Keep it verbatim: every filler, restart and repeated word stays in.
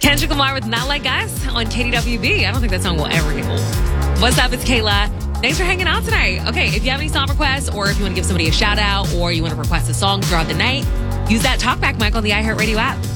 Kendrick Lamar with Not Like Us on K D W B. I don't think that song will ever get old. What's up? It's Kayla. Thanks for hanging out tonight. Okay, if you have any song requests or if you want to give somebody a shout out or you want to request a song throughout the night, use that talkback mic on the iHeartRadio app.